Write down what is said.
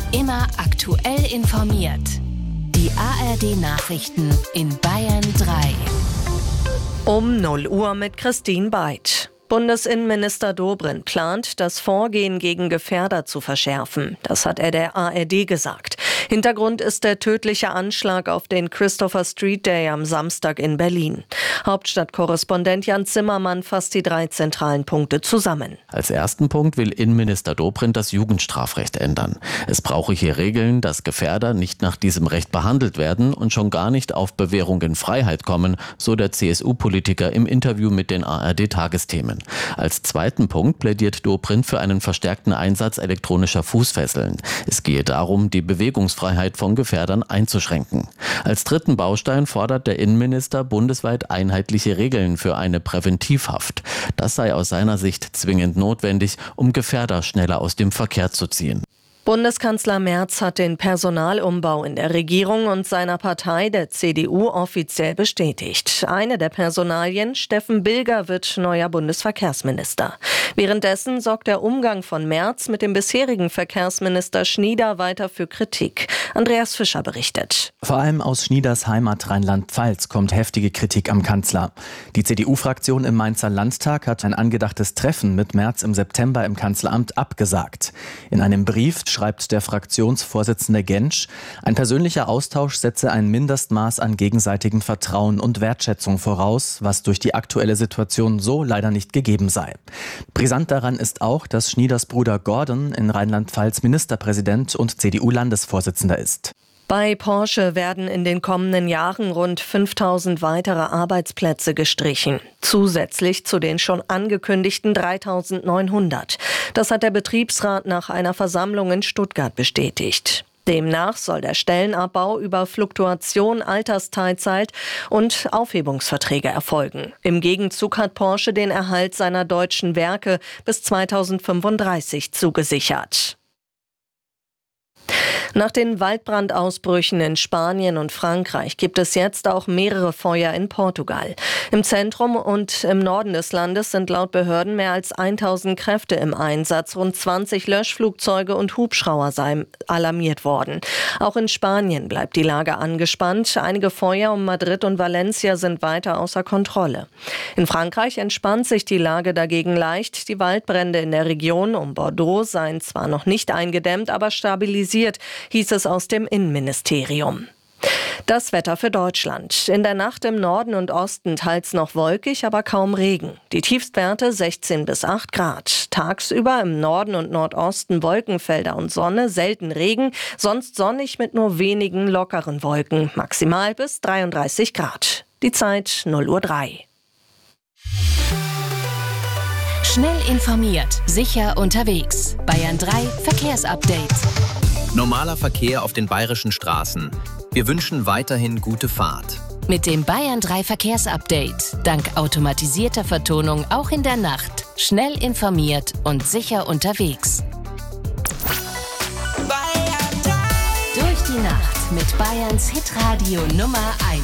Immer aktuell informiert. Die ARD-Nachrichten in Bayern 3. Um 0 Uhr mit Christine Beid. Bundesinnenminister Dobrindt plant, das Vorgehen gegen Gefährder zu verschärfen. Das hat er der ARD gesagt. Hintergrund ist der tödliche Anschlag auf den Christopher Street Day am Samstag in Berlin. Hauptstadtkorrespondent Jan Zimmermann fasst die 3 zentralen Punkte zusammen. Als ersten Punkt will Innenminister Dobrindt das Jugendstrafrecht ändern. Es brauche hier Regeln, dass Gefährder nicht nach diesem Recht behandelt werden und schon gar nicht auf Bewährung in Freiheit kommen, so der CSU-Politiker im Interview mit den ARD-Tagesthemen. Als zweiten Punkt plädiert Dobrindt für einen verstärkten Einsatz elektronischer Fußfesseln. Es gehe darum, die Bewegungsfreiheit von Gefährdern einzuschränken. Als dritten Baustein fordert der Innenminister bundesweit einheitliche Regeln für eine Präventivhaft. Das sei aus seiner Sicht zwingend notwendig, um Gefährder schneller aus dem Verkehr zu ziehen. Bundeskanzler Merz hat den Personalumbau in der Regierung und seiner Partei, der CDU, offiziell bestätigt. Eine der Personalien, Steffen Bilger, wird neuer Bundesverkehrsminister. Währenddessen sorgt der Umgang von Merz mit dem bisherigen Verkehrsminister Schnieder weiter für Kritik. Andreas Fischer berichtet. Vor allem aus Schnieders Heimat Rheinland-Pfalz kommt heftige Kritik am Kanzler. Die CDU-Fraktion im Mainzer Landtag hat ein angedachtes Treffen mit Merz im September im Kanzleramt abgesagt. In einem Brief schreibt der Fraktionsvorsitzende Gentsch, ein persönlicher Austausch setze ein Mindestmaß an gegenseitigem Vertrauen und Wertschätzung voraus, was durch die aktuelle Situation so leider nicht gegeben sei. Brisant daran ist auch, dass Schnieders Bruder Gordon in Rheinland-Pfalz Ministerpräsident und CDU-Landesvorsitzender ist. Bei Porsche werden in den kommenden Jahren rund 5.000 weitere Arbeitsplätze gestrichen. Zusätzlich zu den schon angekündigten 3.900. Das hat der Betriebsrat nach einer Versammlung in Stuttgart bestätigt. Demnach soll der Stellenabbau über Fluktuation, Altersteilzeit und Aufhebungsverträge erfolgen. Im Gegenzug hat Porsche den Erhalt seiner deutschen Werke bis 2035 zugesichert. Nach den Waldbrandausbrüchen in Spanien und Frankreich gibt es jetzt auch mehrere Feuer in Portugal. Im Zentrum und im Norden des Landes sind laut Behörden mehr als 1.000 Kräfte im Einsatz. Rund 20 Löschflugzeuge und Hubschrauber seien alarmiert worden. Auch in Spanien bleibt die Lage angespannt. Einige Feuer um Madrid und Valencia sind weiter außer Kontrolle. In Frankreich entspannt sich die Lage dagegen leicht. Die Waldbrände in der Region um Bordeaux seien zwar noch nicht eingedämmt, aber stabilisiert, hieß es aus dem Innenministerium. Das Wetter für Deutschland. In der Nacht im Norden und Osten teils noch wolkig, aber kaum Regen. Die Tiefstwerte 16 bis 8 Grad. Tagsüber im Norden und Nordosten Wolkenfelder und Sonne, selten Regen, sonst sonnig mit nur wenigen lockeren Wolken. Maximal bis 33 Grad. Die Zeit 0:03 Uhr. Schnell informiert, sicher unterwegs. Bayern 3 Verkehrsupdate. Normaler Verkehr auf den bayerischen Straßen. Wir wünschen weiterhin gute Fahrt. Mit dem Bayern 3 Verkehrsupdate. Dank automatisierter Vertonung auch in der Nacht. Schnell informiert und sicher unterwegs. Durch die Nacht mit Bayerns Hitradio Nummer 1.